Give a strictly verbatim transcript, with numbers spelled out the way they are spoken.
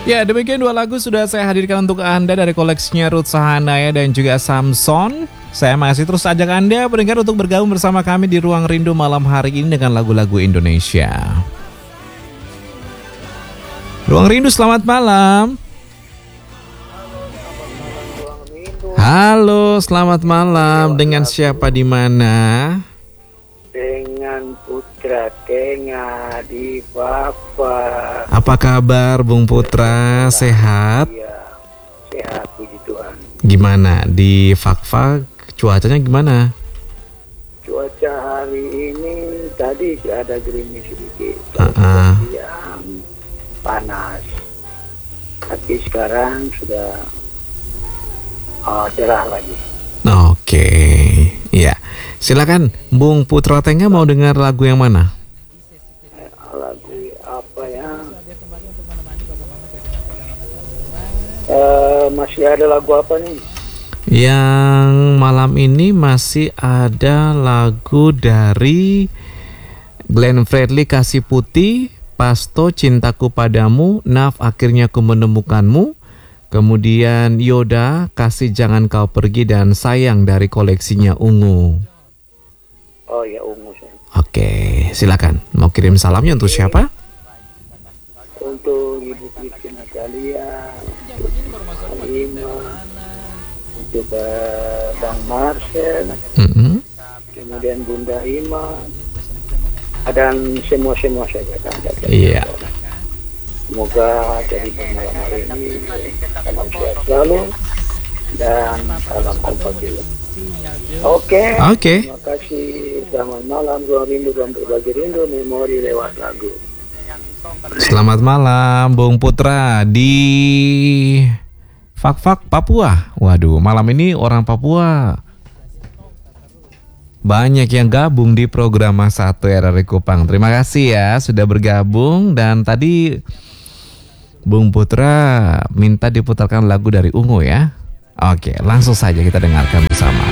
Ya, demikian dua lagu sudah saya hadirkan untuk Anda dari koleksinya Ruth Sahanaya dan juga Samson. Saya masih terus ajak Anda pendengar untuk bergabung bersama kami di Ruang Rindu malam hari ini dengan lagu-lagu Indonesia. Ruang Rindu, selamat malam. Halo, selamat malam. Dengan siapa di mana? Dengan Putra Tenga di Papa. Apa kabar Bung Putra? Sehat? Iya, sehat puji Tuhan. Gimana di Fakfak? Cuacanya gimana? Cuaca hari ini tadi ada gerimis sedikit, uh-uh. yang panas. Tapi sekarang sudah oh, cerah lagi. Oke, ya. Silakan, Bung Putra Tenga mau dengar lagu yang mana? Lagu apa ya? Uh, masih ada lagu apa nih? Yang malam ini masih ada lagu dari Glenn Fredly, Kasih Putih, Pasto, Cintaku Padamu, Naf, Akhirnya Ku Menemukanmu, kemudian Yoda, Kasih Jangan Kau Pergi, dan Sayang dari koleksinya Ungu. Oh ya, Ungu saya. Oke, silakan. Mau kirim salamnya untuk siapa? Untuk Ibu Christina Natalia, untuk Alima, untuk uh, Bang Marcel, mm-hmm. kemudian Bunda Ima, dan semua-semua saja kan. Iya. Semoga dari malam hari ini salam sehat selalu dan salam kompak. Oke. Oke. Terima kasih. Selamat malam. Ruang Rindu dan berbagi rindu memori lewat lagu. Selamat malam Bung Putra di Fakfak Papua. Waduh, malam ini orang Papua banyak yang gabung di program satu R R I Kupang. Terima kasih ya sudah bergabung. Dan tadi Bung Putra minta diputarkan lagu dari Ungu ya. Oke, langsung saja kita dengarkan bersama.